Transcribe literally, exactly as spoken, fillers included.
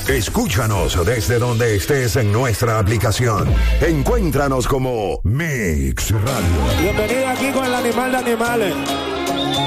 Escúchanos desde donde estés en nuestra aplicación. Encuéntranos como Mix Radio. Bienvenido aquí con el animal de animales.